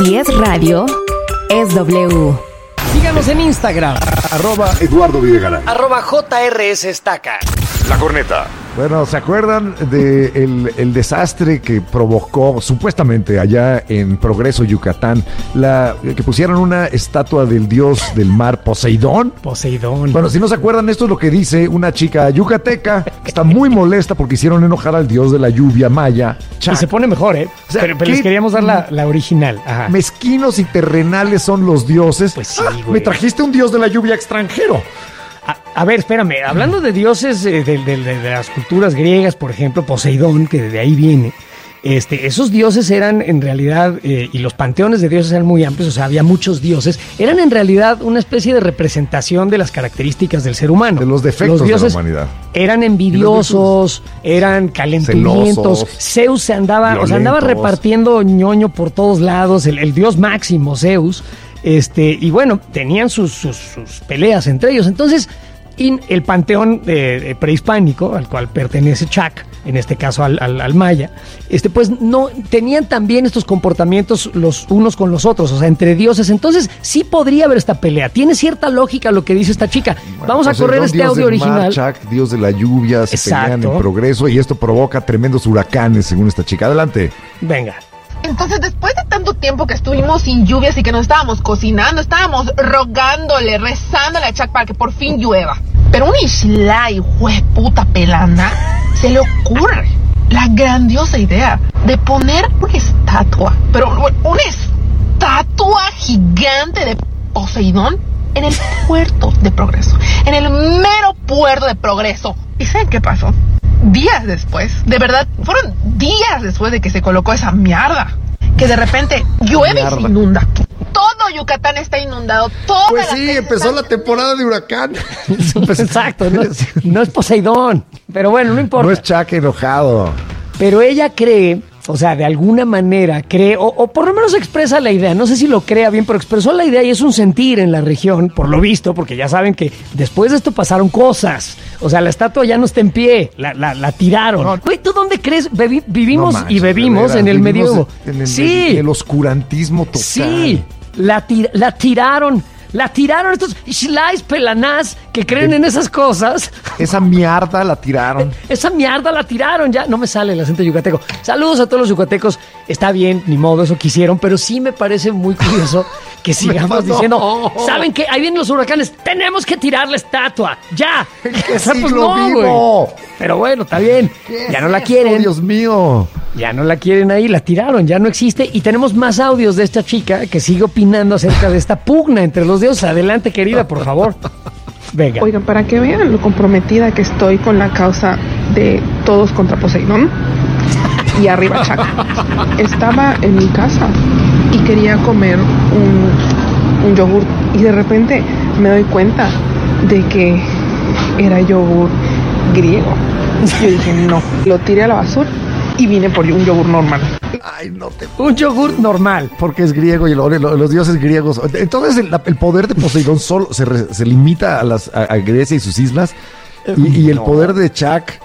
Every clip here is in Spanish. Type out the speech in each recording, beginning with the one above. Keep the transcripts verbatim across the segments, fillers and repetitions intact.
Si es radio, es W. Síganos en Instagram. Arroba Eduardo Videgaray. Arroba J R S Estaca. La Corneta. Bueno, ¿se acuerdan de el, el desastre que provocó supuestamente allá en Progreso, Yucatán, la que pusieron una estatua del dios del mar, Poseidón? Poseidón. Bueno, si no se acuerdan, esto es lo que dice una chica yucateca que está muy molesta porque hicieron enojar al dios de la lluvia maya, Chac. Y se pone mejor, ¿eh? O sea, pero, pero les queríamos dar la, la original. Ajá. Mezquinos y terrenales son los dioses. Pues sí, ah, güey. me trajiste un dios de la lluvia extranjero. A, a ver, espérame, hablando de dioses eh, de, de, de, de las culturas griegas, por ejemplo, Poseidón, que de ahí viene, este, esos dioses eran en realidad, eh, y los panteones de dioses eran muy amplios, o sea, había muchos dioses, eran en realidad una especie de representación de las características del ser humano. De los defectos los dioses de la humanidad. Eran envidiosos, eran calenturientos, celosos, Zeus se andaba, violentos. o sea, andaba repartiendo ñoño por todos lados, el, el dios máximo, Zeus. Este, y bueno, tenían sus, sus, sus peleas entre ellos. Entonces, in, el panteón eh, prehispánico, al cual pertenece Chac, en este caso al, al, al maya, este, pues no tenían también estos comportamientos los unos con los otros, o sea, entre dioses. Entonces, sí podría haber esta pelea. Tiene cierta lógica lo que dice esta chica. Bueno, Vamos a Poseidón, correr este dios audio del original. Mar, Chac, dios de la lluvia, se Exacto. pelean en Progreso y esto provoca tremendos huracanes, según esta chica. Adelante. Venga. Entonces, después de tanto tiempo que estuvimos sin lluvias y que nos estábamos cocinando, estábamos rogándole, rezándole a Chac para que por fin llueva. Pero un Ishlai, hueputa pelanda, se le ocurre la grandiosa idea de poner una estatua, pero una estatua gigante de Poseidón en el puerto de Progreso, en el mero puerto de Progreso. ¿Y saben qué pasó? Días después, de verdad, fueron días después de que se colocó esa mierda, que de repente llueve Mierda. y se inunda. Todo Yucatán está inundado. Todas Pues las sí, calles empezó están- la temporada de huracán. Exacto, no, no es Poseidón, pero bueno, no importa. No es Chac enojado. Pero ella cree, o sea, de alguna manera cree, o, o por lo menos expresa la idea, no sé si lo crea bien, pero expresó la idea y es un sentir en la región, por lo visto, porque ya saben que después de esto pasaron cosas. O sea, la estatua ya no está en pie, la, la, la tiraron. No. Güey, ¿tú dónde crees? Bebi- vivimos No manches, y bebimos de veras, en el vivimos medievo. En el, sí, en el oscurantismo total. sí, la, tir- la tiraron. La tiraron estos Ishlais pelanás que creen en esas cosas. Esa mierda la tiraron. Esa mierda la tiraron ya. No me sale el acento yucateco. Saludos a todos los yucatecos. Está bien, ni modo, eso quisieron, pero sí me parece muy curioso que sigamos No. diciendo, ¿saben qué? Ahí vienen los huracanes. Tenemos que tirar la estatua. ¡Ya! ¿Qué O sea, pues siglo no, vivo? güey. Pero bueno, está bien. Ya no la quieren. Dios mío. Ya no la quieren ahí, la tiraron, ya no existe. Y tenemos más audios de esta chica que sigue opinando acerca de esta pugna entre los dioses. Adelante, querida, por favor. Venga. Oigan, para que vean lo comprometida que estoy con la causa de todos contra Poseidón y arriba Chac. Estaba en mi casa y quería comer un, un yogur y de repente me doy cuenta de que era yogur griego. Yo dije, no, lo tiré a la basura y vine por un yogur normal. Ay, no te... Un yogur normal. Porque es griego y lo- lo- los dioses griegos. Entonces el, el poder de Poseidón solo se, re- se limita a, las, a, a Grecia y sus islas. Y, y el No. poder de Chac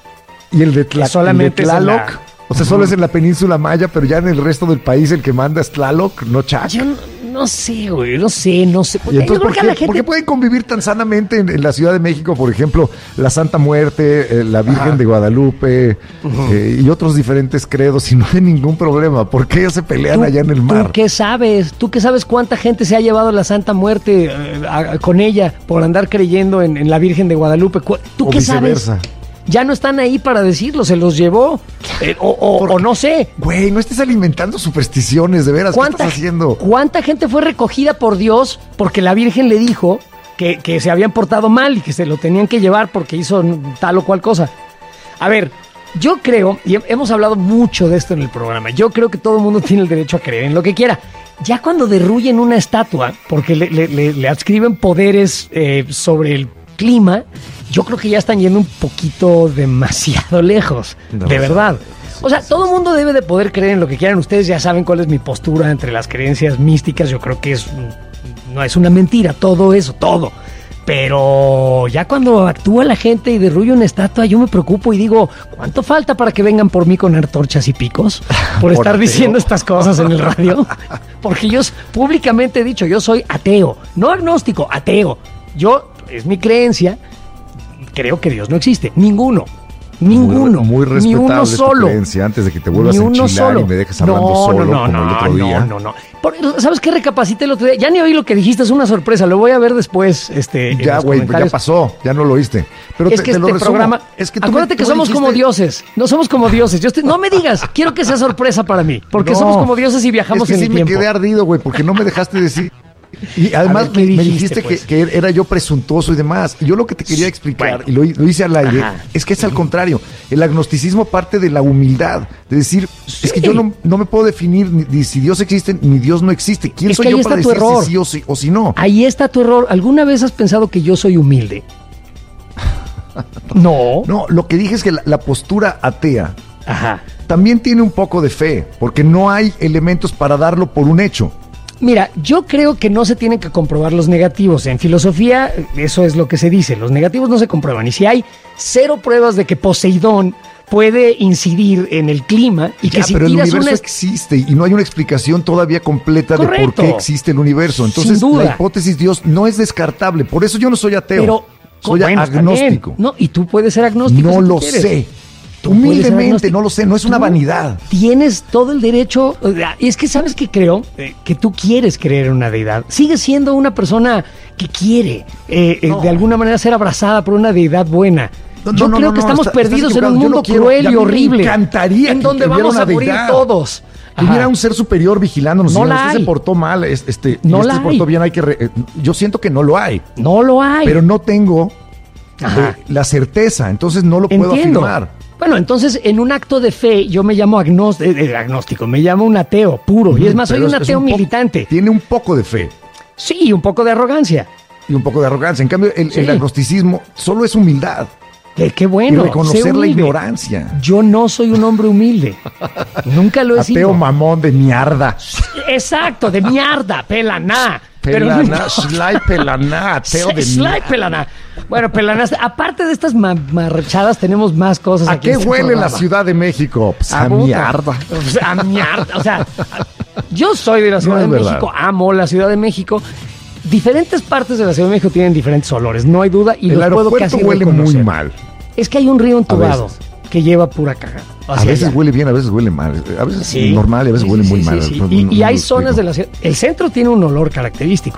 y el de, Tla- Que solamente el de es en Tlaloc. la- O sea, solo es en la península maya, pero ya en el resto del país el que manda es Tlaloc, no Chac. Yo no, no sé, güey, no sé, no sé. Y Porque entonces, yo creo ¿por que a qué, la gente... por qué pueden convivir tan sanamente en, en la Ciudad de México, por ejemplo, la Santa Muerte, eh, la Virgen Ajá. de Guadalupe eh, y otros diferentes credos y no hay ningún problema? ¿Por qué se pelean ¿Tú- allá en el mar? ¿Tú qué sabes? ¿Tú qué sabes cuánta gente se ha llevado la Santa Muerte eh, a- con ella por andar creyendo en, en la Virgen de Guadalupe? Cu- ¿Tú O qué viceversa. sabes? Ya no están ahí para decirlo, se los llevó. Eh, o, o- o no sé. Güey, no estés alimentando supersticiones, de veras. ¿Qué ¿Cuánta, estás haciendo? ¿Cuánta gente fue recogida por Dios porque la Virgen le dijo que, que se habían portado mal y que se lo tenían que llevar porque hizo tal o cual cosa? A ver, yo creo, y he- hemos hablado mucho de esto en el programa, yo creo que todo el mundo tiene el derecho a creer en lo que quiera. Ya cuando derruyen una estatua porque le, le- le- le adscriben poderes eh, sobre el clima, yo creo que ya están yendo un poquito demasiado lejos, De de razón. verdad. O sea, todo el mundo debe de poder creer en lo que quieran. Ustedes ya saben cuál es mi postura entre las creencias místicas. Yo creo que es no es una mentira, todo eso, todo. Pero ya cuando actúa la gente y derruye una estatua, yo me preocupo y digo, ¿cuánto falta para que vengan por mí con antorchas y picos? Por estar ateo. diciendo estas cosas en el radio. Porque yo públicamente he dicho, yo soy ateo, no agnóstico, ateo. Yo, es mi creencia, creo que Dios no existe, ninguno. Ninguno, Muy, muy ni respetable uno tu solo. creencia antes de que te vuelvas Ni a uno enchilar solo. y me dejes hablando no, solo no, no, como el otro no, día. No, no, no. Por- ¿Sabes qué? Recapacité el otro día. Ya ni oí lo que dijiste, es una sorpresa. Lo voy a ver después. Este, en Ya, los güey, ya comentarios. pasó, ya no lo oíste. Pero Es te, que te lo este resumo. programa. Es que tú acuérdate me- que tú me somos como dijiste- dioses. No somos como dioses. Yo estoy- no me digas. Quiero que sea sorpresa para mí. Porque No, somos como dioses y viajamos es que en sí el me tiempo. quedé ardido, güey, porque no me dejaste decir. Y además ver, ¿qué me, me dijiste, dijiste pues? que, que era yo presuntuoso y demás. Y yo lo que te quería explicar, Bueno. y lo, lo hice al aire, Ajá. es que es al contrario. El agnosticismo parte de la humildad. De decir, es que Sí. yo no, no me puedo definir ni, ni si Dios existe ni Dios no existe. ¿Quién Es soy que yo ahí para está tu decir error. si sí o, si, o si no? Ahí está tu error. ¿Alguna vez has pensado que yo soy humilde? No. No, lo que dije es que la, la postura atea Ajá. también tiene un poco de fe, porque no hay elementos para darlo por un hecho. Mira, yo creo que no se tienen que comprobar los negativos. En filosofía, eso es lo que se dice. Los negativos no se comprueban. Y si hay cero pruebas de que Poseidón puede incidir en el clima y Ya, que si pero el tiras universo una... existe y no hay una explicación todavía completa de por Correcto. qué existe el universo. Entonces, Sin duda. la hipótesis Dios no es descartable. Por eso yo no soy ateo. Pero, soy bueno, está agnóstico. bien. No, y tú puedes ser agnóstico. No si tú lo quieres. sé. Tú puedes ser Humildemente, agnóstico. no lo sé. No es una Tú vanidad. Tienes todo el derecho. Y es que sabes que creo eh, que tú quieres creer en una deidad. Sigues siendo una persona que quiere eh, eh, No. de alguna manera ser abrazada por una deidad buena. No, Yo no, no, creo no, que no, estamos está- estás perdidos en equivocado. un Yo mundo no quiero- cruel y a y mí me horrible. encantaría en que- donde que hubiera vamos a una morir deidad. todos. Que Ajá. hubiera un ser superior vigilándonos. No Si la usted hay. se portó mal, es- este, No y este la se portó hay. bien, hay que... re- eh, yo siento que no lo hay. No lo hay. Pero no tengo Ajá. eh, la certeza, entonces no lo puedo Entiendo. afirmar. Bueno, entonces en un acto de fe yo me llamo agnós- eh, eh, agnóstico, me llamo un ateo puro. Y es más, soy Pero un es- es ateo un poco- militante. Tiene un poco de fe Sí, un poco de arrogancia. y un poco de arrogancia. En cambio, el, Sí. el agnosticismo solo es humildad Eh, qué y bueno. sé reconocer la humilde. ignorancia. Yo no soy un hombre humilde. Nunca lo he Ateo sido. mamón de mierda. Exacto, de mierda, pelaná. Pelaná, Sly Pelaná, ateo de Sly mierda. Pelaná. Bueno, Pelaná, aparte de estas ma- marrachadas, tenemos más cosas ¿A aquí. qué en este huele la programa. Ciudad de México? Pues, a puta. mierda. O sea, a mierda. O sea, yo soy de la Ciudad No es de verdad. México, amo la Ciudad de México. Diferentes partes de la Ciudad de México tienen diferentes olores, no hay duda, y El los puedo aeropuerto casi huele reconocer. muy mal. Es que hay un río entubado veces. que lleva pura caga. A hacia veces allá. huele bien, a veces huele mal. A veces Sí. normal y a veces Sí, huele sí, muy sí, mal. sí. No- Y, no- y no hay lo zonas explico. de la ciudad. El centro tiene un olor característico.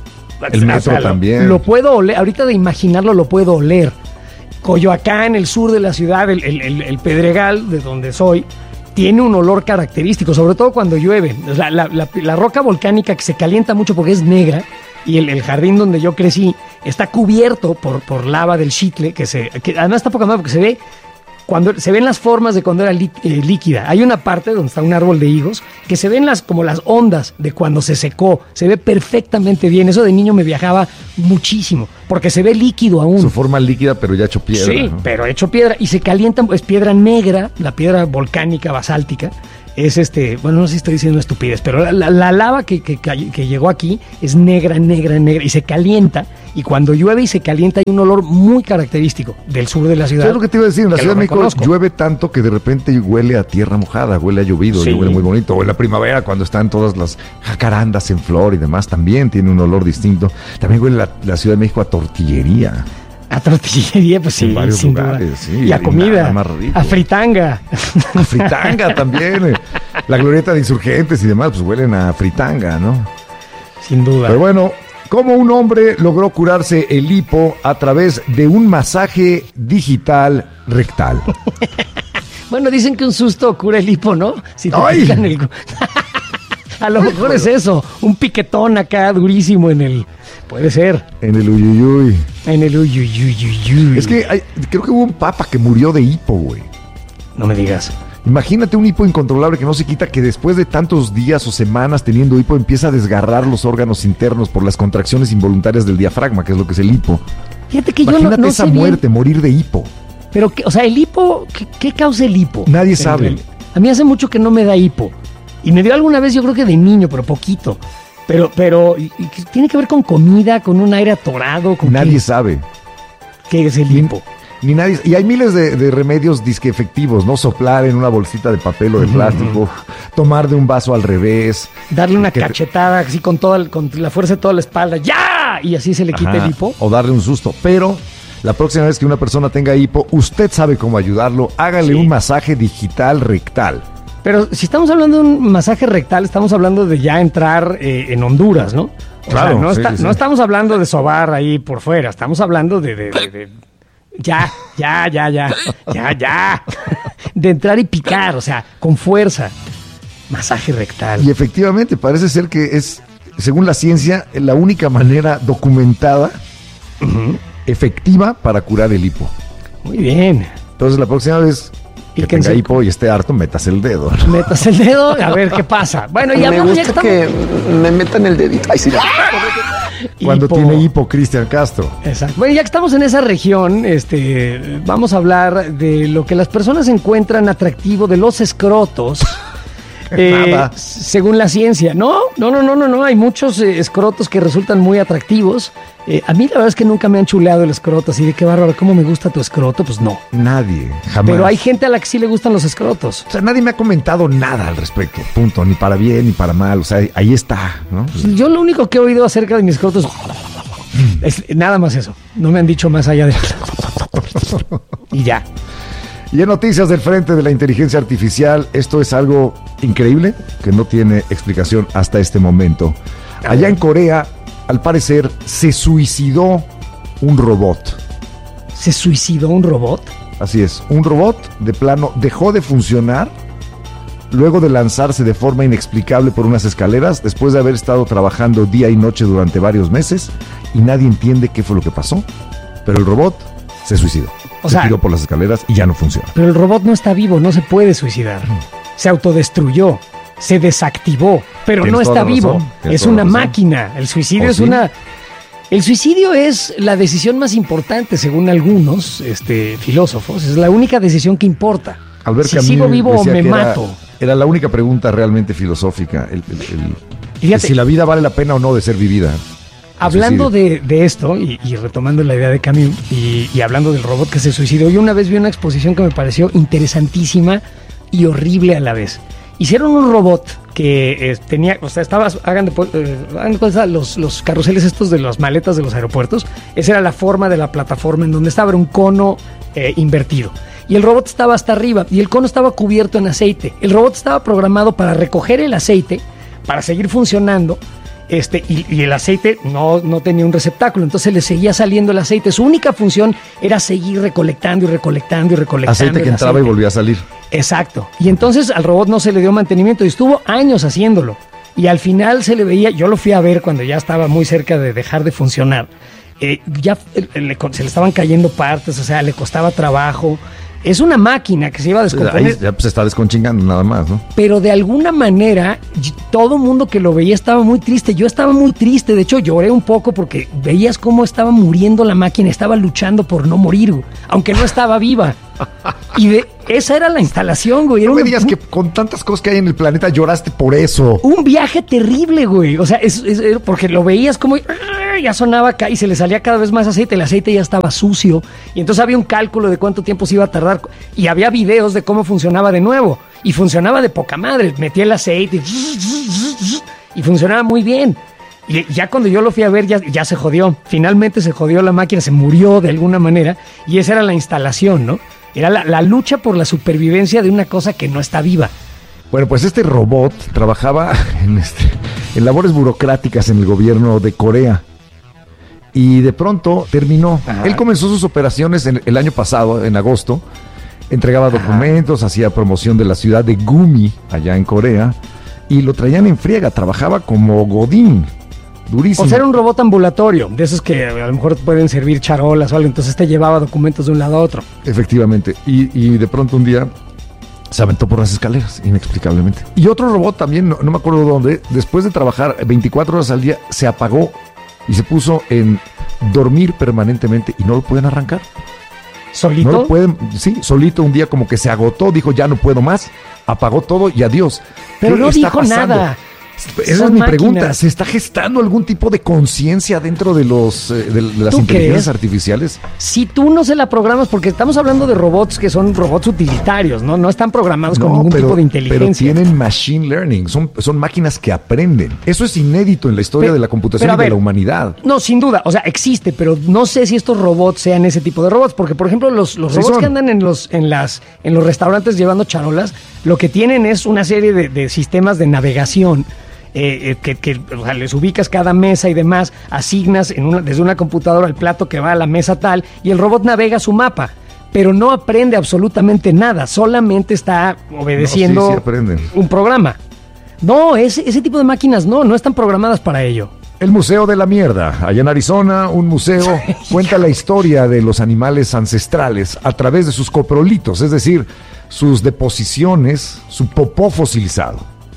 El metro lo- también. Lo puedo oler, ahorita de imaginarlo lo puedo oler. Coyoacán, el sur de la ciudad, el, el- el- el Pedregal, de donde soy, tiene un olor característico, sobre todo cuando llueve. La, la- la- la roca volcánica que se calienta mucho porque es negra y el, el jardín donde yo crecí está cubierto por, por lava del Xitle, que, se, que además está poca madre porque se ve cuando se ven las formas de cuando era lí- eh, líquida. Hay una parte donde está un árbol de higos que se ven las como las ondas de cuando se secó. Se ve perfectamente bien. Eso de niño me viajaba muchísimo porque se ve líquido aún. Su forma líquida, pero ya hecho piedra. Sí, ¿no? pero hecho piedra y se calienta, es piedra negra, la piedra volcánica basáltica. Es este, bueno, no sé si estoy diciendo estupidez, pero la, la- la lava que, que, cay- que llegó aquí es negra, negra, negra y se calienta. Y cuando llueve y se calienta hay un olor muy característico del sur de la ciudad. ¿Sabes lo que te iba a decir? En la que Ciudad lo de México reconozco. llueve tanto que de repente huele a tierra mojada, huele a llovido, Sí. y huele muy bonito. O en la primavera, cuando están todas las jacarandas en flor y demás, también tiene un olor distinto. También huele la, la Ciudad de México a tortillería. A tortillería, pues sí, En varios sin lugares, duda. sí, y a y comida, nada más rico. a fritanga. A fritanga también. eh. La glorieta de insurgentes y demás, pues huelen a fritanga, ¿no? Sin duda. Pero bueno, ¿cómo un hombre logró curarse el hipo a través de un masaje digital rectal? Bueno, dicen que un susto cura el hipo, ¿no? Si te ¡Ay! pican el... A lo mejor es eso, un piquetón acá durísimo en el... Puede ser, En el uyuyuy. en el uyuyuyuyuy. Es que hay- creo que hubo un papa que murió de hipo, güey. No me digas. Imagínate un hipo incontrolable que no se quita, que después de tantos días o semanas teniendo hipo empieza a desgarrar los órganos internos por las contracciones involuntarias del diafragma, que es lo que es el hipo. Fíjate que yo Imagínate no, no esa sé bien, muerte, morir de hipo. pero, que, o sea, el hipo, ¿qué, qué causa el hipo? Nadie El- sabe. el- a mí hace mucho que no me da hipo. Y me dio alguna vez, yo creo que de niño, pero poquito. Pero, pero, ¿y- y qué tiene que ver con comida, con un aire atorado? Con Nadie qué, sabe. qué es el hipo? Ni nadie. Y hay miles de, de remedios disque efectivos, ¿no? Soplar en una bolsita de papel o de plástico, tomar de un vaso al revés. Darle una que te- cachetada así con toda el- con la fuerza de toda la espalda. ¡Ya! Y así se le quita Ajá, el hipo. o darle un susto. Pero la próxima vez que una persona tenga hipo, usted sabe cómo ayudarlo. Hágale Sí. un masaje digital rectal. Pero si estamos hablando de un masaje rectal, estamos hablando de ya entrar eh, en Honduras, ¿no? O Claro, sea, no, sí, está- sí, sí. no estamos hablando de sobar ahí por fuera, estamos hablando de... de- de- de- ya, ya, ya, ya, ya, ya. De entrar y picar, o sea, con fuerza. Masaje rectal. Y efectivamente, parece ser que es, según la ciencia, la única manera documentada, efectiva para curar el hipo. Muy bien. Entonces, la próxima vez que Píquense. tenga hipo y esté harto, metas el dedo. Metas el dedo a ver qué pasa. Bueno, ya Me hablamos, ya gusta estamos- que me metan el dedito. Ay, sí. Cuando Hipo. tiene hipo, Cristian Castro. Exacto. Bueno, ya que estamos en esa región, este, vamos a hablar de lo que las personas encuentran atractivo de los escrotos. eh, Nada. según la ciencia. No, no, no, no, no, no. Hay muchos eh, escrotos que resultan muy atractivos. Eh, a mí la verdad es que nunca me han chuleado el escroto, así de qué bárbaro, ¿cómo me gusta tu escroto? Pues no. Nadie, jamás. Pero hay gente a la que sí le gustan los escrotos. O sea, nadie me ha comentado nada al respecto. Punto. Ni para bien, ni para mal. O sea, ahí está, ¿no? Yo lo único que he oído acerca de mis escrotos es nada más eso. No me han dicho más allá de... Y ya. Y en noticias del frente de la inteligencia artificial, esto es algo increíble que no tiene explicación hasta este momento. Allá en Corea, al parecer, se suicidó un robot. ¿Se suicidó un robot? Así es, un robot de plano dejó de funcionar luego de lanzarse de forma inexplicable por unas escaleras después de haber estado trabajando día y noche durante varios meses y nadie entiende qué fue lo que pasó, pero el robot se suicidó. O se sea- tiró por las escaleras y ya no funciona. Pero el robot no está vivo, no se puede suicidar. Se autodestruyó, se desactivó, pero Tienes no toda está la vivo. razón, tienes Es toda una la razón. máquina. El suicidio ¿Oh, es sí? una... El suicidio es la decisión más importante, según algunos este, filósofos. Es la única decisión que importa. Albert si Camus sigo vivo o decía me que era- mato. Era la única pregunta realmente filosófica, el, el- el- Y fíjate- si la vida vale la pena o no de ser vivida. Hablando suicidio. de, de esto, y, y retomando la idea de Camus, y, y hablando del robot que se suicidó, yo una vez vi una exposición que me pareció interesantísima y horrible a la vez. Hicieron un robot que eh, tenía, o sea, estaba, hagan de, eh, hagan de cuenta los, los carruseles estos de las maletas de los aeropuertos, esa era la forma de la plataforma en donde estaba, era un cono eh, invertido. Y el robot estaba hasta arriba y el cono estaba cubierto en aceite. El robot estaba programado para recoger el aceite, para seguir funcionando. Este, y, y el aceite no, no tenía un receptáculo, entonces le seguía saliendo el aceite. Su única función era seguir recolectando y recolectando y recolectando. Aceite que el entraba aceite. y volvía a salir. Exacto. Y entonces al robot no se le dio mantenimiento y estuvo años haciéndolo. Y al final se le veía, yo lo fui a ver cuando ya estaba muy cerca de dejar de funcionar. Eh, ya eh, le- se le estaban cayendo partes, o sea, le costaba trabajo. Es una máquina que se iba a Ahí descomponer. ya pues, se está desconchingando nada más, ¿no? Pero de alguna manera y- todo el mundo que lo veía estaba muy triste. Yo estaba muy triste, de hecho lloré un poco porque veías cómo estaba muriendo la máquina, estaba luchando por no morir, güey, aunque no estaba viva. Y de, esa era la instalación, güey. Era No me un- digas que con tantas cosas que hay en el planeta lloraste por eso. un viaje terrible, güey. O sea, es, es- era porque lo veías como ¡ah! Ya sonaba acá y se le salía cada vez más aceite. El aceite ya estaba sucio. Y entonces había un cálculo de cuánto tiempo se iba a tardar. Y había videos de cómo funcionaba de nuevo. Y funcionaba de poca madre. Metía el aceite y, y funcionaba muy bien. Y ya cuando yo lo fui a ver, ya, ya se jodió. Finalmente se jodió la máquina, se murió de alguna manera. Y esa era la instalación, ¿no? Era la, la lucha por la supervivencia de una cosa que no está viva. Bueno, pues este robot trabajaba en, este, en labores burocráticas en el gobierno de Corea. Y de pronto terminó. Ajá. Él comenzó sus operaciones en, el año pasado, en agosto. Entregaba documentos, hacía promoción de la ciudad de Gumi, allá en Corea. Y lo traían en friega, trabajaba como godín. Durísimo. O sea, era un robot ambulatorio, de esos que a lo mejor pueden servir charolas o algo, entonces te llevaba documentos de un lado a otro. Efectivamente. Y, y de pronto un día se aventó por las escaleras, inexplicablemente. Y otro robot también, no, no me acuerdo dónde, después de trabajar veinticuatro horas al día, se apagó y se puso en dormir permanentemente y no lo pueden arrancar. ¿Solito? No lo pueden, sí, solito un día como que se agotó, dijo ya no puedo más, apagó todo y adiós. Pero ¿Qué no está dijo pasando? nada. Esa Son es mi máquinas. pregunta. ¿Se está gestando algún tipo de conciencia dentro de los eh, de, de las ¿Tú inteligencias crees? artificiales? Si tú no se la programas, porque estamos hablando de robots que son robots utilitarios, ¿no? No están programados con ningún tipo de inteligencia. Pero tienen machine learning, son, son máquinas que aprenden. Eso es inédito en la historia Pero- de la computación pero y a de ver, la humanidad. No, sin duda, o sea, existe, pero no sé si estos robots sean ese tipo de robots, porque por ejemplo los, los Sí robots son. que andan en los, en las, en los restaurantes llevando charolas, lo que tienen es una serie de, de sistemas de navegación. Eh, eh, que, que o sea, les ubicas cada mesa y demás, asignas en una, desde una computadora el plato que va a la mesa tal, y el robot navega su mapa, pero no aprende absolutamente nada, solamente está obedeciendo No, sí, sí aprenden. un programa. No, ese, ese tipo de máquinas no, no están programadas para ello. El Museo de la Mierda, allá en Arizona, un museo cuenta la historia de los animales ancestrales a través de sus coprolitos, es decir, sus deposiciones, su popó fosilizado.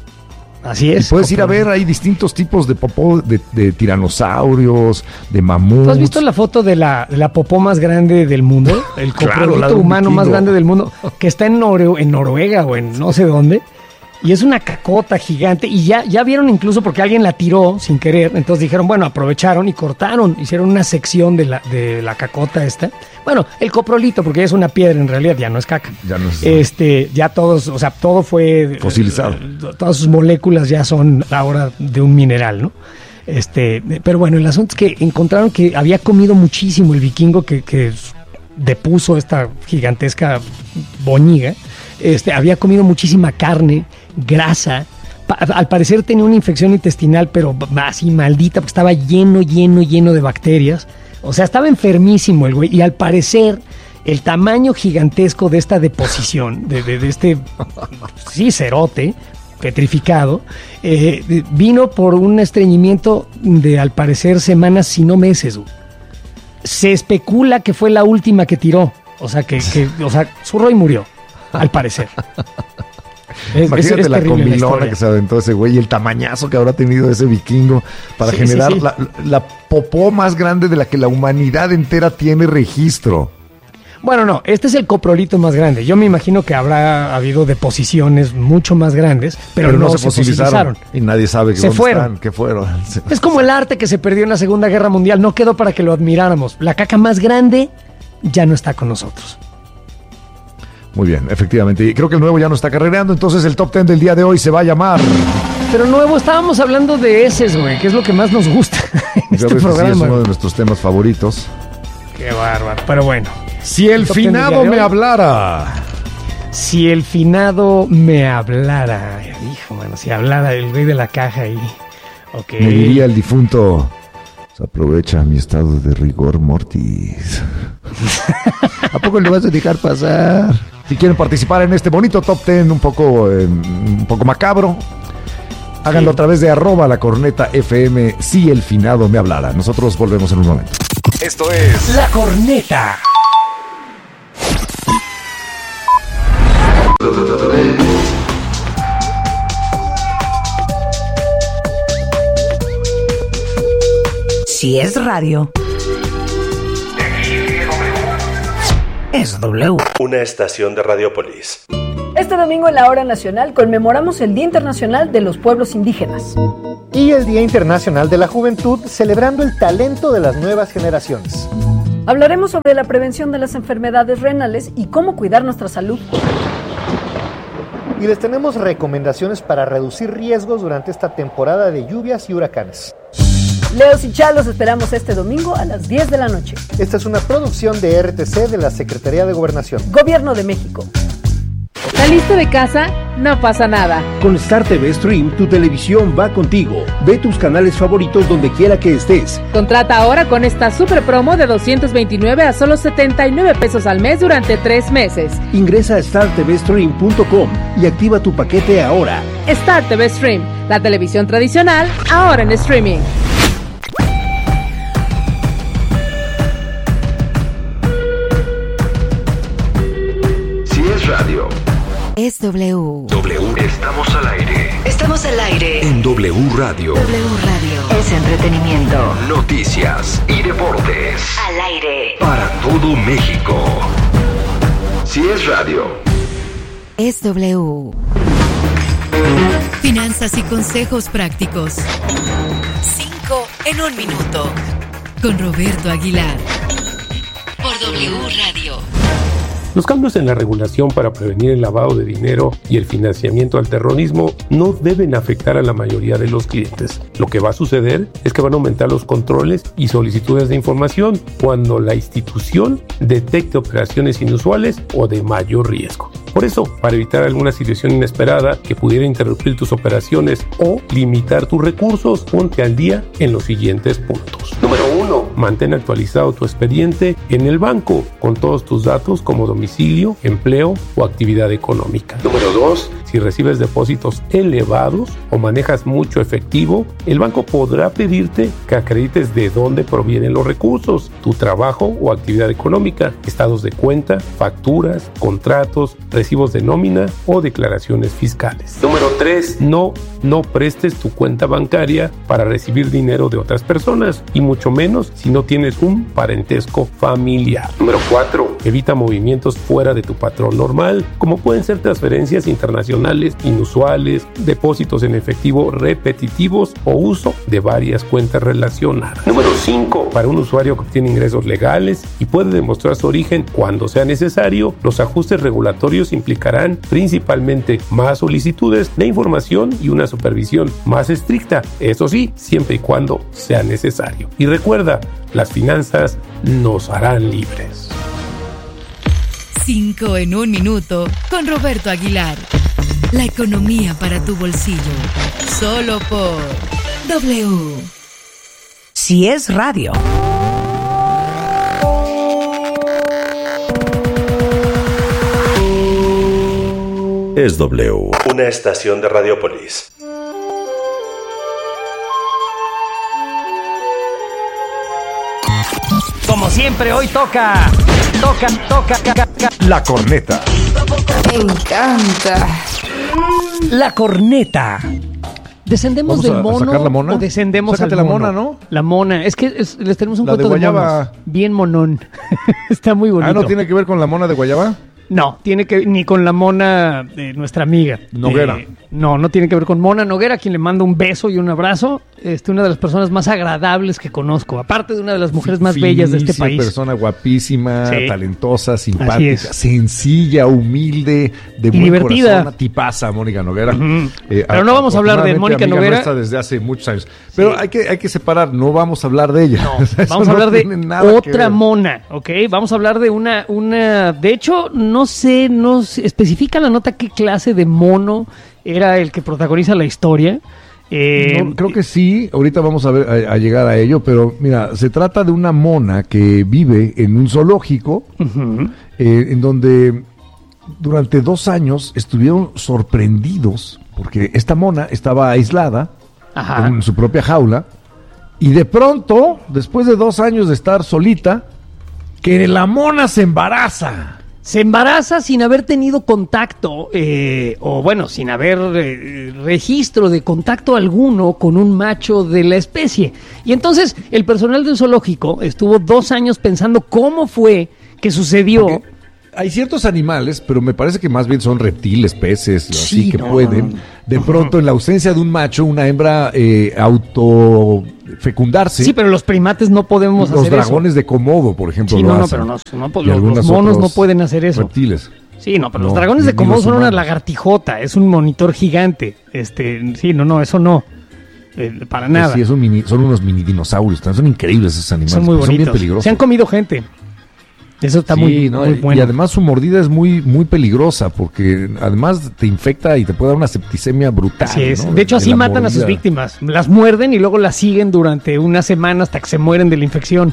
Así Y es. puedes ir a ver, hay distintos tipos de popó de, de tiranosaurios, de mamuts. ¿Tú has visto la foto de la, de la popó más grande del mundo? El Claro, coprolito la de un humano más vikingo. grande del mundo, que está en, Nore- en Noruega o en no sé dónde. Y es una cacota gigante. Y ya, ya vieron incluso porque alguien la tiró sin querer. Entonces dijeron, bueno, aprovecharon y cortaron. Hicieron una sección de la, de la cacota esta. Bueno, el coprolito, porque ya es una piedra en realidad, ya no es caca. Ya no es- Este, ya todos, o sea, todo fue... Fosilizado. eh, Todas sus moléculas ya son ahora de un mineral, ¿no? Este, pero bueno, el asunto es que encontraron que había comido muchísimo el vikingo que, que depuso esta gigantesca boñiga. Este, había comido muchísima carne, grasa. Pa- al parecer tenía una infección intestinal, pero b- así maldita, porque estaba lleno, lleno, lleno de bacterias. O sea, estaba enfermísimo el güey. Y al parecer, el tamaño gigantesco de esta deposición, de, de- de este, sí, cerote, petrificado, eh, vino por un estreñimiento de, al parecer, semanas, si no meses. Güey. Se especula que fue la última que tiró. O sea, que, que o sea, zurró y murió, al parecer. Es- Imagínate es- es la terrible comilona historia. que se aventó ese güey y el tamañazo que habrá tenido ese vikingo para Sí, generar sí, sí. La, la popó más grande de la que la humanidad entera tiene registro. Bueno, no, este es el coprolito más grande. Yo me imagino que habrá habido deposiciones mucho más grandes, pero, no, se fosilizaron. Y nadie sabe que Se dónde fueron. están, qué fueron. Se- Es como el arte que se perdió en la Segunda Guerra Mundial. No quedó para que lo admiráramos. La caca más grande ya no está con nosotros. Muy bien, efectivamente. Y creo que el nuevo ya no está carrereando, entonces el top ten del día de hoy se va a llamar. Pero nuevo, estábamos hablando de heces, güey, que es lo que más nos gusta en Ya este ves que sí, es programa. uno de nuestros temas favoritos. Qué bárbaro. Pero bueno, Si el top ten del día finado de me hoy. hablara. Si el finado me hablara, hijo, mano, si hablara el güey de la caja ahí. Ok. Me diría el difunto. Se aprovecha mi estado de rigor mortis. ¿A poco le vas a dejar pasar? Si quieren participar en este bonito top ten un poco, eh, un poco macabro, háganlo Sí. a través de arroba la corneta F M si el finado me hablara. Nosotros volvemos en un momento. Esto es La corneta. Si es radio, es W. Una estación de Radiopolis. Este domingo en la Hora Nacional conmemoramos el Día Internacional de los Pueblos Indígenas. Y el Día Internacional de la Juventud, celebrando el talento de las nuevas generaciones. Hablaremos sobre la prevención de las enfermedades renales y cómo cuidar nuestra salud. Y les tenemos recomendaciones para reducir riesgos durante esta temporada de lluvias y huracanes. Leos y Chalos esperamos este domingo a las diez de la noche. Esta es una producción de R T C de la Secretaría de Gobernación. Gobierno de México. ¿Saliste de casa? No pasa nada. Con Star T V Stream, tu televisión va contigo. Ve tus canales favoritos donde quiera que estés. Contrata ahora con esta super promo de doscientos veintinueve a solo setenta y nueve pesos al mes durante tres meses. Ingresa a star t v stream punto com y activa tu paquete ahora. Star T V Stream, la televisión tradicional, ahora en streaming. Si es radio. Es W. W. Estamos al aire. Estamos al aire. En W Radio. W Radio. Es entretenimiento. Noticias y deportes. Al aire. Para todo México. Si es radio. Es W. Finanzas y consejos prácticos. Cinco en un minuto. Con Roberto Aguilar. Por W Radio. Los cambios en la regulación para prevenir el lavado de dinero y el financiamiento al terrorismo no deben afectar a la mayoría de los clientes. Lo que va a suceder es que van a aumentar los controles y solicitudes de información cuando la institución detecte operaciones inusuales o de mayor riesgo. Por eso, para evitar alguna situación inesperada que pudiera interrumpir tus operaciones o limitar tus recursos, ponte al día en los siguientes puntos. Número uno, mantén actualizado tu expediente en el banco con todos tus datos como domicilio, empleo o actividad económica. Número dos, si recibes depósitos elevados o manejas mucho efectivo, el banco podrá pedirte que acredites de dónde provienen los recursos, tu trabajo o actividad económica, estados de cuenta, facturas, contratos, recibos de nómina o declaraciones fiscales. Número tres, no, no prestes tu cuenta bancaria para recibir dinero de otras personas y mucho menos si no tienes un parentesco familiar. Número cuatro, evita movimientos fuera de tu patrón normal, como pueden ser transferencias internacionales inusuales, depósitos en efectivo repetitivos o uso de varias cuentas relacionadas. Número cinco, para un usuario que obtiene ingresos legales y puede demostrar su origen cuando sea necesario, los ajustes regulatorios implicarán principalmente más solicitudes de información y una supervisión más estricta, eso sí, siempre y cuando sea necesario. Y recuerda, las finanzas nos harán libres. Cinco en un minuto con Roberto Aguilar. La economía para tu bolsillo. Solo por W. Si es radio. Es W, una estación de Radiopolis. Como siempre, hoy toca, toca, toca, toca, toca. La corneta. Me encanta. La corneta. ¿Descendemos ¿Vamos a- del a mono sacar la mona? o descendemos Sácate al la mono? mona, ¿no? La mona. Es que es- les tenemos un La de cuento de, guayaba. monos. Bien monón. Está muy bonito. Ah, ¿no tiene que ver con la mona de Guayaba? No, tiene que ni con la Mona de nuestra amiga. Noguera. Eh, no, no tiene que ver con Mona Noguera, a quien le mando un beso y un abrazo. Este, una de las personas más agradables que conozco, aparte de una de las mujeres más bellas de este Finísima, país. persona guapísima, Sí. talentosa, Así simpática, es. sencilla, humilde, de Y buen divertida. corazón, una tipaza, Mónica Noguera. Ujú. Eh, Pero no vamos a hablar de afortunadamente, Mónica amiga Noguera. nuestra desde hace muchos años. Pero hay que hay que separar, no vamos a hablar de ella. No, Eso vamos a no hablar de tiene nada que otra ver. mona, ¿ok? Vamos a hablar de una, una, de hecho, no sé, no se especifica la nota qué clase de mono era el que protagoniza la historia. Eh, No, creo que sí, ahorita vamos a ver a, a llegar a ello, pero mira, se trata de una mona que vive en un zoológico, ujú. eh, en donde durante dos años estuvieron sorprendidos porque esta mona estaba aislada Ajá. en su propia jaula y de pronto, después de dos años de estar solita, que la mona se embaraza. Se embaraza sin haber tenido contacto, eh, o bueno, sin haber eh, registro de contacto alguno con un macho de la especie. Y entonces el personal del zoológico estuvo dos años pensando cómo fue que sucedió. Porque hay ciertos animales, pero me parece que más bien son reptiles, peces, Sí, así que no, pueden, no. de pronto en la ausencia de un macho, una hembra eh, autofecundarse. Sí, pero los primates no podemos Los hacer dragones eso. de Komodo, por ejemplo, Sí, lo no, no, hacen. pero no, no, pues, Y los, algunos los monos no otros pueden hacer eso. reptiles. Sí, no, pero No, los dragones ni- de ni Komodo los son una humanos. lagartijota, es un monitor gigante. Este, sí, no, no, eso no. Eh, para nada. Sí, es un mini- son unos mini dinosaurios, son increíbles esos animales, Son muy pero son bien bonitos. peligrosos. Se han comido gente. Eso está Sí, muy, ¿no? muy Y- bueno. Y además su mordida es muy muy peligrosa porque además te infecta y te puede dar una septicemia brutal. Así es. ¿no? De hecho, así la matan a sus mordida. víctimas. Las muerden y luego las siguen durante una semana hasta que se mueren de la infección.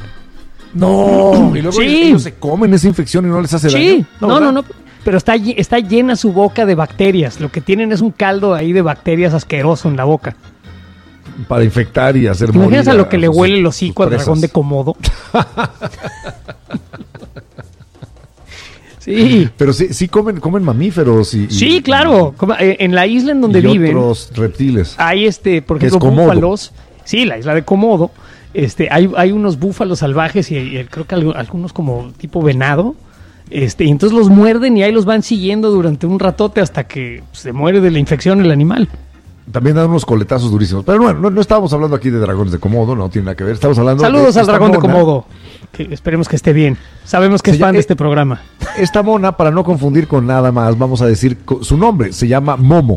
No, y luego Sí. ellos, ellos se comen esa infección y no les hace Sí, daño. no, no, ¿verdad? no. Pero está, lle- está llena su boca de bacterias. Lo que tienen es un caldo ahí de bacterias asqueroso en la boca. Para infectar y hacer ¿Te imaginas morir a lo que le sus- huele el sus hocico al presas. dragón de Komodo? Sí. Pero sí, sí comen, comen mamíferos y, y- Sí, claro. Como, eh, En la isla en donde y viven otros reptiles. hay, este, por Que es ejemplo, Komodo. búfalos. Sí, la isla de Komodo. Este, hay, hay unos búfalos salvajes y, y creo que algu- algunos como tipo venado. Este, y entonces los muerden y ahí los van siguiendo durante un ratote hasta que se muere de la infección el animal. También dan unos coletazos durísimos. Pero bueno, no, no estábamos hablando aquí de dragones de Komodo, no tiene nada que ver. Estamos hablando Saludos de al dragón mona, de Komodo. Que esperemos que esté bien. Sabemos que es fan llama, de este programa. Esta mona, para no confundir con nada más, vamos a decir su nombre. Se llama Momo.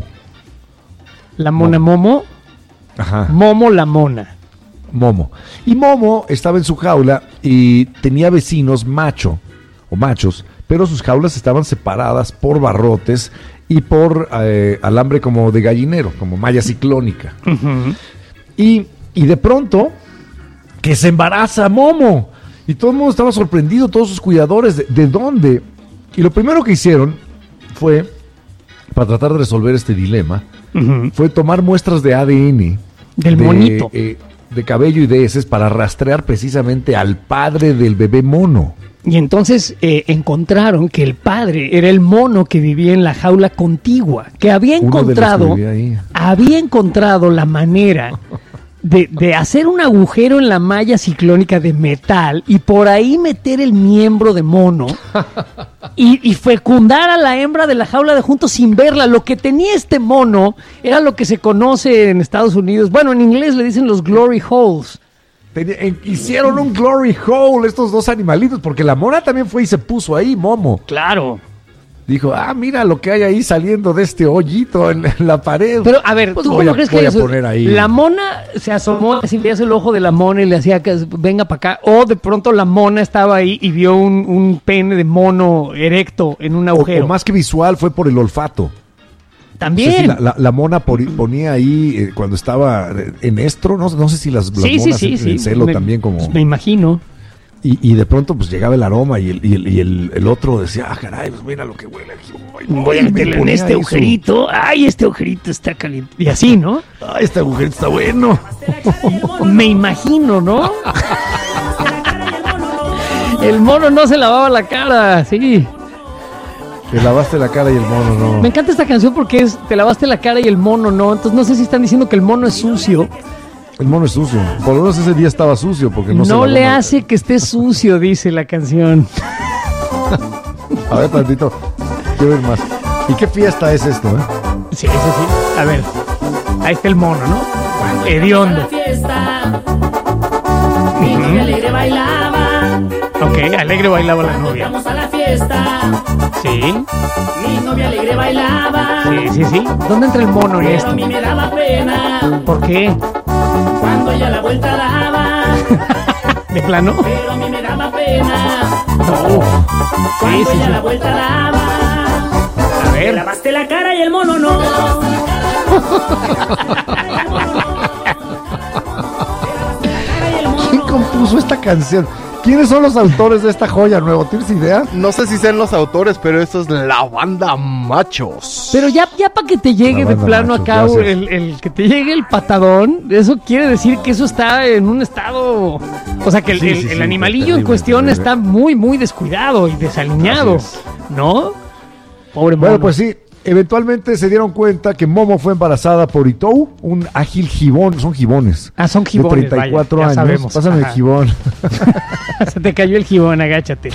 La mona Momo. Momo. Ajá. Momo la mona. Momo. Y Momo estaba en su jaula y tenía vecinos macho o machos, pero sus jaulas estaban separadas por barrotes y por eh, alambre como de gallinero, como malla ciclónica. Uh-huh. Y, y de pronto, que se embaraza Momo. Y todo el mundo estaba sorprendido, todos sus cuidadores, ¿de, de dónde? Y lo primero que hicieron fue, para tratar de resolver este dilema, uh-huh. fue tomar muestras de A D N. Del de, monito. Eh, de cabello y de heces para rastrear precisamente al padre del bebé mono. Y entonces eh, encontraron que el padre era el mono que vivía en la jaula contigua, que había encontrado, que había encontrado la manera de, de hacer un agujero en la malla ciclónica de metal y por ahí meter el miembro de mono y, y fecundar a la hembra de la jaula de juntos sin verla. Lo que tenía este mono era lo que se conoce en Estados Unidos, bueno, en inglés le dicen los glory holes. Hicieron un glory hole estos dos animalitos, porque la mona también fue y se puso ahí, Momo. Claro. Dijo, ah, mira lo que hay ahí saliendo de este hoyito en, en la pared. Pero, a ver, pues ¿tú cómo a, crees que eso? Poner ahí. La mona se asomó, así veías el ojo de la mona y le hacía que venga para acá? O de pronto la mona estaba ahí y vio un, un pene de mono erecto en un agujero. O, o más que visual, fue por el olfato. También. O sea, si la, la, la mona por, ponía ahí eh, cuando estaba en estro, no, no sé si las, las sí, monas sí, sí, en, sí. en celo me, también como... Pues me imagino. Y, y de pronto pues llegaba el aroma y el, y el, y el, el otro decía, ah, caray, pues mira lo que huele aquí. Ay, voy a meterle en este agujerito. Su... Ay, este agujerito está caliente. Y así, ¿no? Ay, este agujerito está bueno. Me imagino, ¿no? El mono no se lavaba la cara, sí. Te lavaste la cara y el mono no. Me encanta esta canción porque es te lavaste la cara y el mono no. Entonces no sé si están diciendo que el mono es sucio. El mono es sucio. Por lo menos ese día estaba sucio porque no, no se lavó le nada. hace que esté sucio, dice la canción. A ver, tantito. Quiero ver más. ¿Y qué fiesta es esto, eh? Sí, eso sí. A ver. Ahí está el mono, ¿no? Hediondo. Mi novia alegre bailaba. Ok, alegre bailaba la novia. Vamos a la fiesta. Sí. Mi novia alegre bailaba. Sí, sí, sí. ¿Dónde entra el mono en Pero esto? a mí me daba pena. ¿Por qué? Cuando ella la vuelta daba. ¿De plano? Pero a mí me daba pena. No. Cuando Sí, sí, ella sí. la vuelta daba. A ver. Te lavaste la cara y el mono no. ¿Quién compuso esta canción? ¿Quiénes son los autores de esta joya nueva? ¿Tienes idea? No sé si sean los autores, pero eso es la banda Machos. Pero ya, ya para que te llegue de plano Machos, acá gracias. el, el que te llegue el patadón, eso quiere decir que eso está en un estado, o sea que el, Sí, el- sí, el sí, animalillo terrible, en cuestión terrible. está muy muy descuidado y desaliñado, Así ¿no? Pobre Bueno, mono. pues sí. Eventualmente se dieron cuenta que Momo fue embarazada por Itou, un ágil gibón, son gibones. Ah, son gibones, de treinta y cuatro vaya, ya años. sabemos. Pásame Ajá. el gibón. Se te cayó el gibón, agáchate.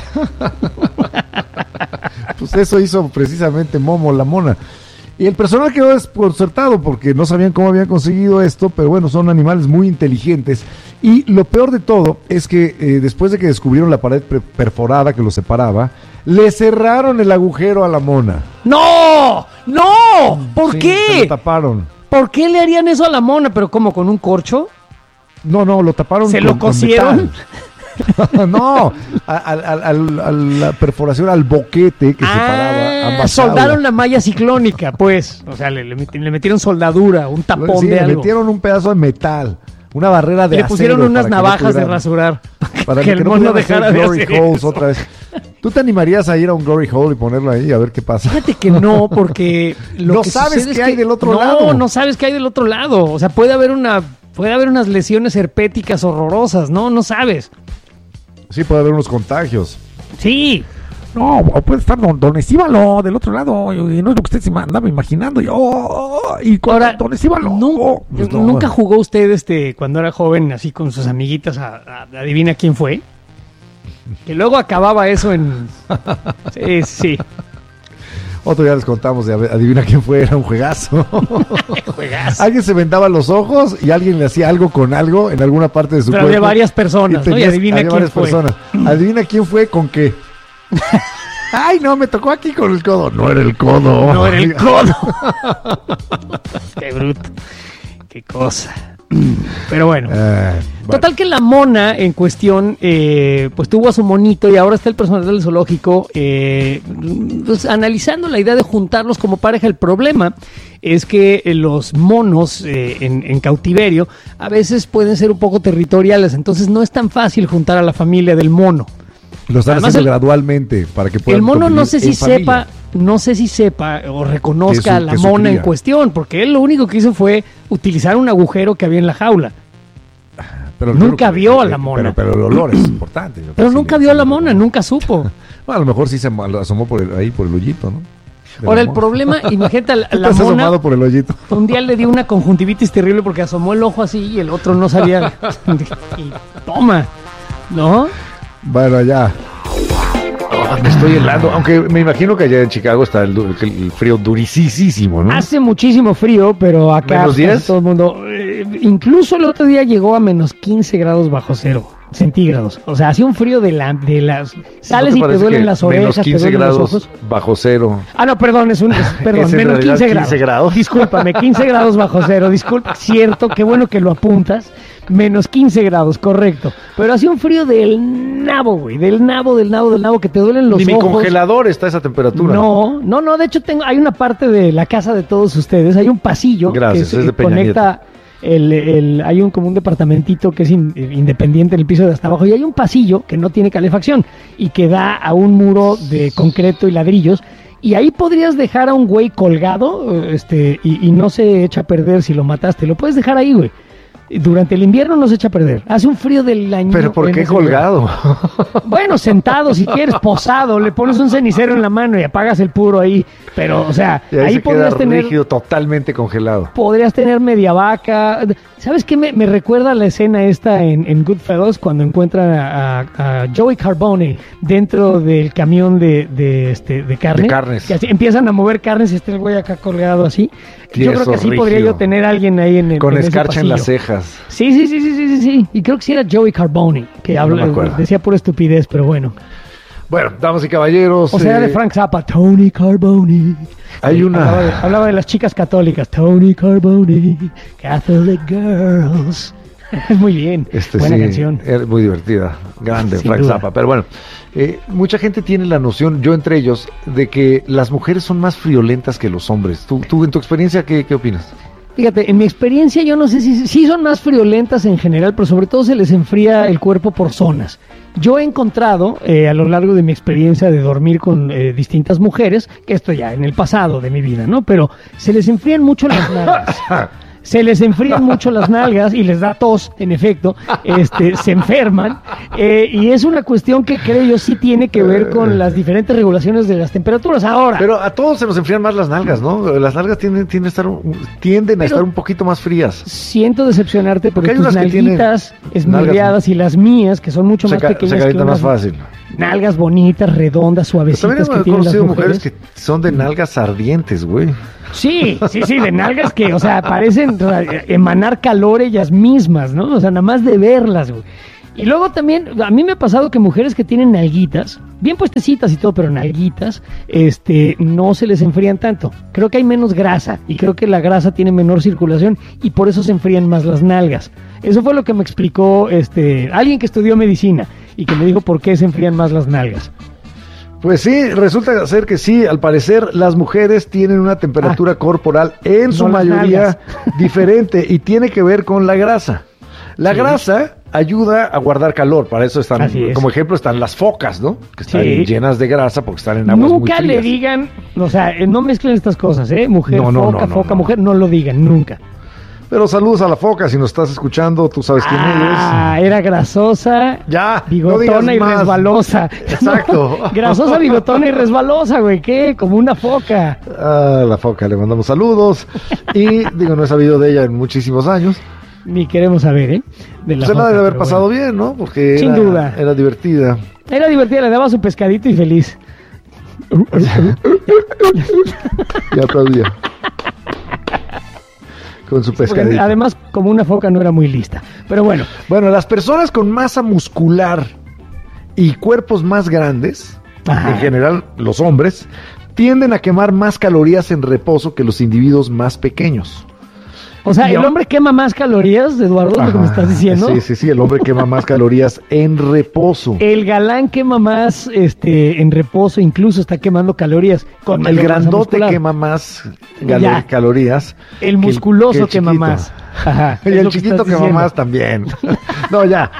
Pues eso hizo precisamente Momo, la mona. Y el personal quedó desconcertado porque no sabían cómo habían conseguido esto, pero bueno, son animales muy inteligentes. Y lo peor de todo es que eh, después de que descubrieron la pared pre- perforada que los separaba, le cerraron el agujero a la mona. ¡No! ¡No! ¿Por Sí, qué? se lo taparon. ¿Por qué le harían eso a la mona? ¿Pero cómo? ¿Con un corcho? No, no, lo taparon ¿Se con, lo con cosieron? metal. No, a, a- a- a- a la perforación al boquete que separaba Ah, ambas soldaron jaulas. la malla ciclónica, pues. O sea, le, le met- le metieron soldadura, un tapón Sí, de le algo. metieron un pedazo de metal, una barrera de Le pusieron acero unas para que no navajas de pudieran- rasurar. Para que que, el no mono pudieran hacer dejara de glory hacer holes eso. otra vez. ¿Tú te animarías a ir a un glory hole y ponerlo ahí a ver qué pasa? Fíjate que no, porque lo No que sabes sucede qué es hay que- del otro no, lado. No, no sabes qué hay del otro lado. O sea, puede haber una, puede haber unas lesiones herpéticas horrorosas, ¿no? No sabes. Sí, puede haber unos contagios. Sí. No, o puede estar don, don Estíbalo del otro lado, y no es lo que usted se me andaba imaginando. Y, oh, y con Ahora, don Estíbalo. nu- Pues no. ¿Nunca jugó usted este cuando era joven así con sus amiguitas a, a- adivina quién fue? Que luego acababa eso en... Sí, sí. Otro día les contamos de adivina quién fue, era un juegazo. Juegazo. Alguien se vendaba los ojos y alguien le hacía algo con algo en alguna parte de su Pero cuerpo. había varias personas, y ¿no? Y adivina había quién varias fue. personas. Adivina quién fue con qué. Ay, no, me tocó aquí con el codo. No era el codo. No era el codo. Qué bruto. Qué cosa. Pero bueno. Eh, Total que la mona en cuestión, eh, pues tuvo a su monito y ahora está el personal del zoológico eh, pues, analizando la idea de juntarlos como pareja. El problema es que eh, los monos eh, en, en cautiverio a veces pueden ser un poco territoriales, entonces no es tan fácil juntar a la familia del mono. Lo están Además, haciendo el- gradualmente para que puedan El mono no convivir sé en si familia. sepa, no sé si sepa o reconozca Que es su- a la que es su mona en cría. cuestión, porque él lo único que hizo fue utilizar un agujero que había en la jaula. Pero Nunca creo que- vio a eh, la mona. Pero, pero el olor es importante. yo Pero creo que nunca sí, vio a sí, la sí. mona, nunca supo. Bueno, a lo mejor sí se am- asomó por el- ahí por el hoyito, ¿no? De Ahora la el mona. problema, imagínate, la, ¿Tú te la has mona asomado por el hoyito? un día le dio una conjuntivitis terrible porque asomó el ojo así y el otro no sabía. Y toma, ¿no? Bueno, ya. Ah, me estoy helando, aunque me imagino que allá en Chicago está el, du- el frío durisísimo, ¿no? Hace muchísimo frío, pero acá ¿Menos casi diez? todo el mundo, eh, incluso el otro día llegó a menos quince grados bajo cero centígrados. O sea, hacía un frío de, la, de las... Sales ¿No y te parece duelen que las menos orejas, te quince duelen los grados ojos. bajo cero? Ah, no, perdón, es un... es- perdón, Es en menos realidad quince grados. quince grados. Discúlpame, quince grados bajo cero. Disculpa, cierto, qué bueno que lo apuntas. Menos quince grados, correcto. Pero hacía un frío del nabo, güey. Del nabo, del nabo, del nabo, que te duelen los Ni mi ojos. congelador está a esa temperatura. No, no, no. De hecho, tengo, hay una parte de la casa de todos ustedes. Hay un pasillo Gracias, que, es de que Peña conecta. El, el, hay un como un departamentito que es in- independiente en el piso de hasta abajo y hay un pasillo que no tiene calefacción y que da a un muro de concreto y ladrillos. Y ahí podrías dejar a un güey colgado eh, este, y, y no se echa a perder si lo mataste. Lo puedes dejar ahí, güey. Durante el invierno no se echa a perder. Hace un frío del año. ¿Pero por en qué ese colgado? lugar. Bueno, sentado si quieres, posado. Le pones un cenicero en la mano y apagas el puro ahí. Pero, o sea, Y ahí, ahí se queda podrías tener... rígido, totalmente congelado. Podrías tener media vaca. ¿Sabes qué? Me, me recuerda la escena esta en, en Goodfellas cuando encuentran a, a- a Joey Carbone dentro del camión de, de, este, de carne. De carnes. Que así empiezan a mover carnes y está el güey acá colgado así. yo Tieso, creo que así podría rígido. yo tener a alguien ahí en el Con en ese escarcha en las pasillo. cejas. Sí, sí, sí, sí, sí, sí, sí. Y creo que sí era Joey Carbone, que No habla, me acuerdo. decía pura estupidez, pero bueno. Bueno, damas y caballeros. O sea, eh, de Frank Zappa, Tony Carbone. Hay una- Hablaba de, hablaba de las chicas católicas, Tony Carbone, Catholic Girls. Muy bien, Este, buena sí, canción. era muy divertida, grande Sin Frank duda. Zappa, pero bueno, eh, mucha gente tiene la noción, yo entre ellos, de que las mujeres son más friolentas que los hombres. ¿Tú, tú en tu experiencia, qué, qué opinas? Fíjate, en mi experiencia yo no sé si sí son más friolentas en general, pero sobre todo se les enfría el cuerpo por zonas. Yo he encontrado eh, a lo largo de mi experiencia de dormir con eh, distintas mujeres, que esto ya en el pasado de mi vida, ¿no? Pero se les enfrían mucho las nalgas. Se les enfrían mucho las nalgas y les da tos, en efecto, este, se enferman, eh, y es una cuestión que creo yo sí tiene que ver con las diferentes regulaciones de las temperaturas. Ahora, Pero a todos se nos enfrían más las nalgas, ¿no? Las nalgas tienden, tienden, a, estar, un- tienden a estar un poquito más frías. siento decepcionarte Porque porque hay tus unas que tienen nalguitas nalgas- esmildeadas y las mías, que son mucho Se, más ca- se pequeñas que calientan unas más fácil. nalgas bonitas, redondas, Pero también suavecitas que he tienen las conocido mujeres. mujeres que son de nalgas ardientes, güey. Sí, sí, sí, de nalgas que, o sea, parecen ra- emanar calor ellas mismas, ¿no? O sea, nada más de verlas, güey. Y luego también, a mí me ha pasado que mujeres que tienen nalguitas, bien puestecitas y todo, pero nalguitas, este, no se les enfrían tanto. Creo que hay menos grasa y creo que la grasa tiene menor circulación y por eso se enfrían más las nalgas. Eso fue lo que me explicó este, alguien que estudió medicina y que me dijo por qué se enfrían más las nalgas. Pues sí, resulta ser que sí, al parecer las mujeres tienen una temperatura corporal en su no las mayoría nalgas. diferente y tiene que ver con la grasa. La Sí. grasa ayuda a guardar calor, para eso están, Así es. como ejemplo están las focas, ¿no? Que están Sí. llenas de grasa porque están en aguas Nunca muy le frías. digan, o sea, eh, no mezclen estas cosas, ¿eh? Mujer, No, no, foca, no, no, foca, no. mujer, no lo digan, nunca. Pero saludos a la foca, si nos estás escuchando, tú sabes quién Ah, era grasosa, Ya, no bigotona digas y más. resbalosa. Exacto. No, grasosa, bigotona y resbalosa, güey, ¿qué? Como una foca. eres. Ah, la foca, le mandamos saludos. Y digo, no he sabido de ella en muchísimos años. Ni queremos saber, ¿eh? De la Pues nada foca, debe haber pero pasado bueno. bien, ¿no? Porque Sin era, duda. era divertida. Era divertida, le daba su pescadito y feliz. Y aplaudía. Con su pescadito. Además, como una foca no era muy lista. Pero bueno. Bueno, las personas con masa muscular y cuerpos más grandes, Ajá. en general los hombres, tienden a quemar más calorías en reposo que los individuos más pequeños. O sea, ¿el hombre quema más calorías, Eduardo, Ajá, lo que me estás diciendo? Sí, sí, sí, el hombre quema más calorías en reposo. El galán quema más este, en reposo, incluso está quemando calorías. Con el grandote quema más gal- calorías. El musculoso que el, que el quema más. Ajá, y el chiquito quema más también. No, ya.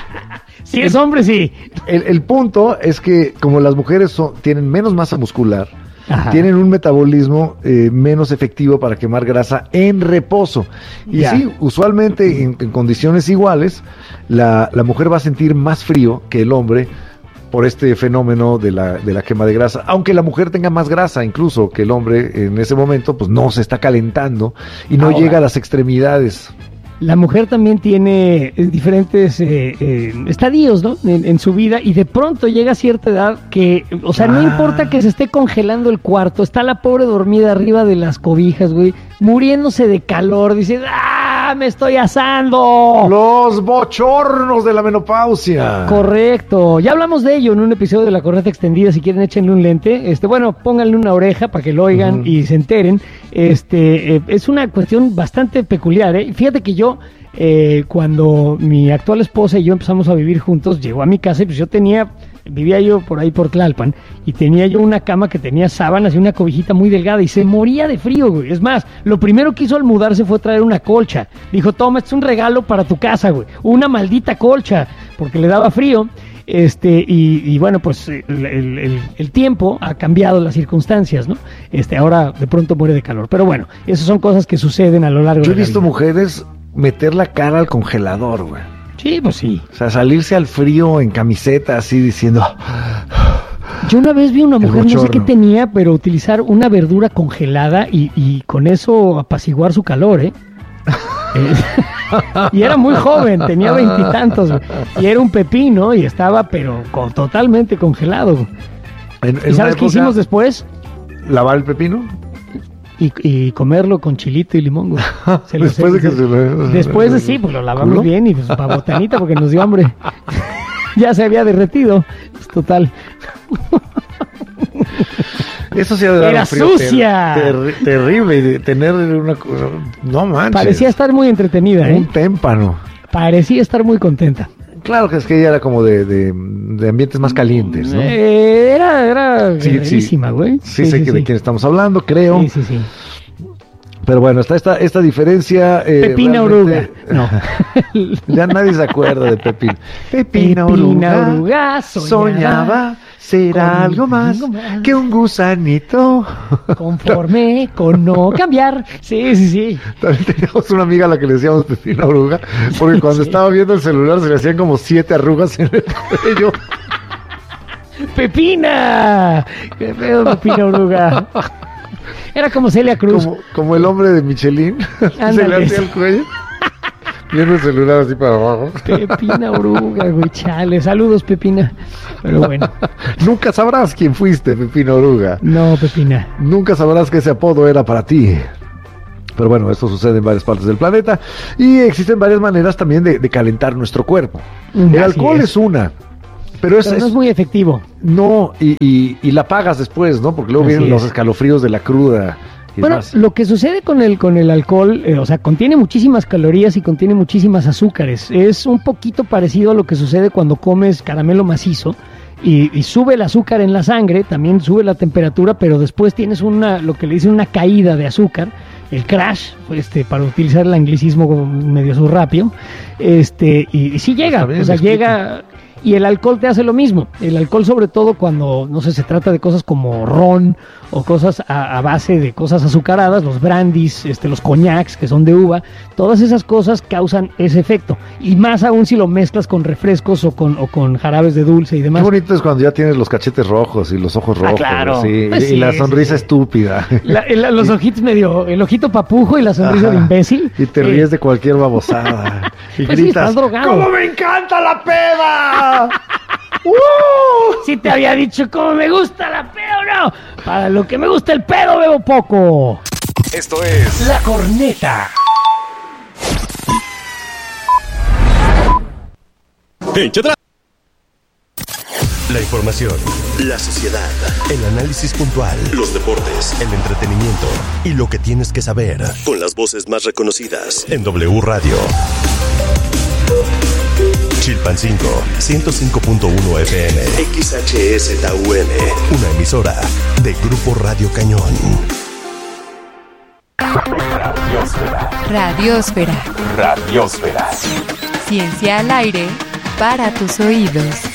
Si es hombre, sí. El, el punto es que como las mujeres son, tienen menos masa muscular, Ajá. tienen un metabolismo eh, menos efectivo para quemar grasa en reposo. Y ya. sí, usualmente en, en condiciones iguales, la, la mujer va a sentir más frío que el hombre por este fenómeno de la, de la quema de grasa. Aunque la mujer tenga más grasa incluso que el hombre en ese momento, pues no se está calentando y no Ahora. llega a las extremidades. La mujer también tiene diferentes eh, eh, estadios, ¿no? En, en su vida, y de pronto llega a cierta edad que, o sea, ah. no importa que se esté congelando el cuarto, está la pobre dormida arriba de las cobijas, güey, muriéndose de calor, dice, ¡ah, me estoy asando! Los bochornos de la menopausia. Correcto, ya hablamos de ello en un episodio de La Correcta Extendida, si quieren échenle un lente, este, bueno, pónganle una oreja para que lo oigan uh-huh. y se enteren, este, eh, es una cuestión bastante peculiar, ¿eh? Fíjate que yo Eh, cuando mi actual esposa y yo empezamos a vivir juntos, llegó a mi casa y pues yo tenía, vivía yo por ahí por Tlalpan y tenía yo una cama que tenía sábanas y una cobijita muy delgada y se moría de frío, güey. Es más, lo primero que hizo al mudarse fue traer una colcha. Dijo, toma, este es un regalo para tu casa, güey, una maldita colcha, porque le daba frío. Este, y, y bueno, pues el, el, el, el tiempo ha cambiado las circunstancias, ¿no? Este, ahora de pronto muere de calor. Pero bueno, esas son cosas que suceden a lo largo de la vida. Yo he visto mujeres meter la cara al congelador, güey. Sí, pues sí. O sea, salirse al frío en camiseta así diciendo... Yo una vez vi una mujer, no sé qué tenía, pero utilizar una verdura congelada y, y con eso apaciguar su calor, ¿eh? Y era muy joven, tenía veintitantos, y era un pepino y estaba pero con, totalmente congelado. En, en ¿Y sabes qué hicimos después? ¿Lavar el pepino? Y, y comerlo con chilito y limón, güey. Se lo después sé, de que se lo... Después de sí, pues lo lavamos ¿Culo? bien y pues para botanita porque nos dio hambre. Ya se había derretido. Pues, total. Eso sí ha de dar Era un frío sucia. Ter, ter, terrible y de tener una... No manches. Parecía estar muy entretenida, ¿eh? Un témpano. Parecía estar muy contenta. Claro que es que ella era como de, de, de ambientes más calientes, ¿no? Eh, era era sí, guerrerísima, güey. Sí, sí, sí, sé sí, que sí. de quién estamos hablando, creo. Sí, sí, sí. Pero bueno, está esta, esta diferencia... Eh, Pepina Oruga. No. Ya nadie se acuerda de Pepina. Pepina, Pepina Oruga, Oruga soñaba, soñaba será algo más, algo más que un gusanito. Conforme con no cambiar. Sí, sí, sí. También teníamos una amiga a la que le decíamos Pepina Oruga, porque cuando sí. estaba viendo el celular se le hacían como siete arrugas en el cabello. ¡Pepina! ¡Qué pedo, Pepina Oruga! Era como Celia Cruz. Como, como el hombre de Michelin. Se le hacía el cuello. Viendo el celular así para abajo. Pepina Oruga, güey, chale. Saludos, Pepina. Pero bueno. Nunca sabrás quién fuiste, Pepina Oruga. No, Pepina. Nunca sabrás que ese apodo era para ti. Pero bueno, esto sucede en varias partes del planeta. Y existen varias maneras también de, de calentar nuestro cuerpo. El así alcohol es. es una. Pero, es, Pero no es muy efectivo. No, y, y, y la pagas después, ¿no? Porque luego Así vienen es. los escalofríos de la cruda. Y bueno, demás. Lo que sucede con el, con el alcohol, eh, o sea, contiene muchísimas calorías y contiene muchísimas azúcares. Es un poquito parecido a lo que sucede cuando comes caramelo macizo y, y sube el azúcar en la sangre, también sube la temperatura, pero después tienes una, lo que le dicen una caída de azúcar, el crash, este, para utilizar el anglicismo medio surrapio, este, y, y sí llega, bien, o sea, llega... Y el alcohol te hace lo mismo. El alcohol, sobre todo cuando, no sé, se trata de cosas como ron o cosas a, a base de cosas azucaradas, los brandies, este, los coñacs que son de uva, todas esas cosas causan ese efecto. Y más aún si lo mezclas con refrescos o con, o con jarabes de dulce y demás. Qué bonito es cuando ya tienes los cachetes rojos y los ojos rojos. Ah, claro. Sí, pues y, sí, y la sonrisa sí. estúpida. La, la, los ojitos medio, el ojito papujo y la sonrisa Ajá. de imbécil. Y te ríes eh. de cualquier babosada. Y pues gritas, sí, estás drogado. ¡Cómo me encanta la peda! ¡Uh! Sí te había dicho cómo me gusta la pedo, ¿no? Para lo que me gusta el pedo, bebo poco. Esto es La Corneta. Echa atrás. La información, la sociedad, el análisis puntual, los deportes, el entretenimiento y lo que tienes que saber con las voces más reconocidas en W Radio. Chilpancingo, ciento cinco punto uno F M, X H S T U M, una emisora de Grupo Radio Cañón. Radiosfera. Radiosfera. Radiosfera. Ciencia al aire para tus oídos.